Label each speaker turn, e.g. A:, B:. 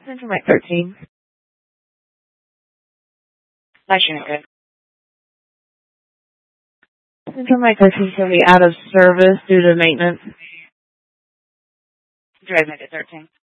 A: Central Mike 13.
B: Nice unit, good.
A: Central Mike 13 will be out of service due to maintenance.
B: Drive at 13.